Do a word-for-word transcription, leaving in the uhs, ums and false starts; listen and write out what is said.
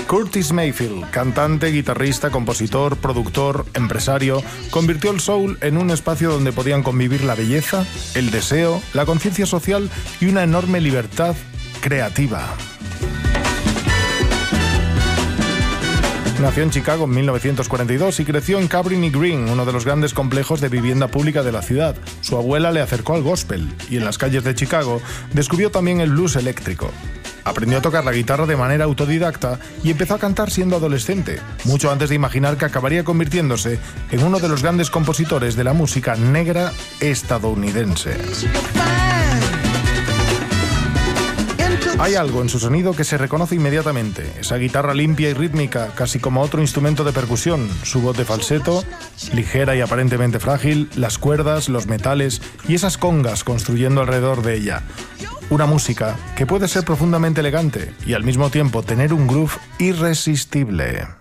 Curtis Mayfield, cantante, guitarrista, compositor, productor, empresario, convirtió el soul en un espacio donde podían convivir la belleza, el deseo, la conciencia social y una enorme libertad creativa. Nació en Chicago en mil novecientos cuarenta y dos y creció en Cabrini Green, uno de los grandes complejos de vivienda pública de la ciudad. Su abuela le acercó al gospel y en las calles de Chicago descubrió también el blues eléctrico. Aprendió a tocar la guitarra de manera autodidacta y empezó a cantar siendo adolescente, mucho antes de imaginar que acabaría convirtiéndose en uno de los grandes compositores de la música negra estadounidense. Hay algo en su sonido que se reconoce inmediatamente, esa guitarra limpia y rítmica, casi como otro instrumento de percusión, su voz de falseto, ligera y aparentemente frágil, las cuerdas, los metales y esas congas construyendo alrededor de ella. Una música que puede ser profundamente elegante y al mismo tiempo tener un groove irresistible.